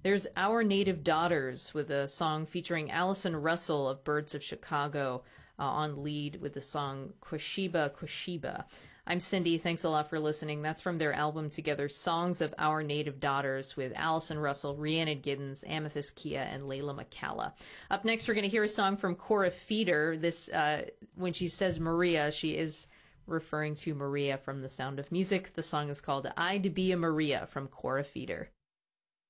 There's Our Native Daughters with a song featuring Allison Russell of Birds of Chicago on lead with the song Kwashiba Kwashiba. I'm Cindy. Thanks a lot for listening. That's from their album together, Songs of Our Native Daughters, with Allison Russell, Rhiannon Giddens, Amethyst Kia, and Layla McCalla. Up next, we're going to hear a song from Cora Feeder. This, when she says Maria, she is referring to Maria from The Sound of Music. The song is called I'd Be a Maria from Cora Feeder.